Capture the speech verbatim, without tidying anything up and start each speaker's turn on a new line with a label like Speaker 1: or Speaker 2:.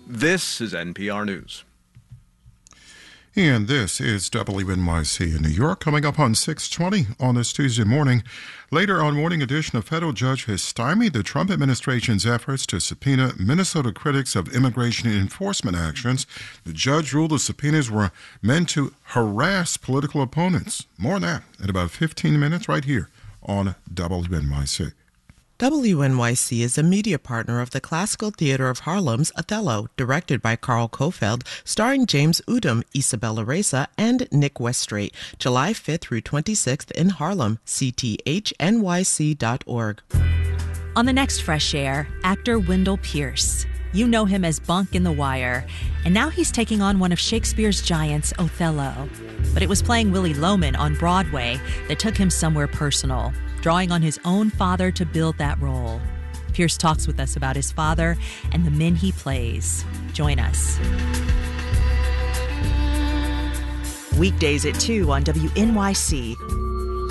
Speaker 1: This is N P R News.
Speaker 2: And this is W N Y C in New York. Coming up on six twenty on this Tuesday morning. Later on Morning Edition, a federal judge has stymied the Trump administration's efforts to subpoena Minnesota critics of immigration enforcement actions. The judge ruled the subpoenas were meant to harass political opponents. More on that in about fifteen minutes right here on W N Y C.
Speaker 3: W N Y C is a media partner of the Classical Theater of Harlem's Othello, directed by Carl Kofeld, starring James Udom, Isabella Reza, and Nick Westrate. July fifth through twenty-sixth in Harlem. C T H N Y C dot org.
Speaker 4: On the next Fresh Air, actor Wendell Pierce. You know him as Bunk in The Wire, and now he's taking on one of Shakespeare's giants, Othello. But it was playing Willy Loman on Broadway that took him somewhere personal, drawing on his own father to build that role. Pierce talks with us about his father and the men he plays. Join us.
Speaker 5: Weekdays at two on W N Y C.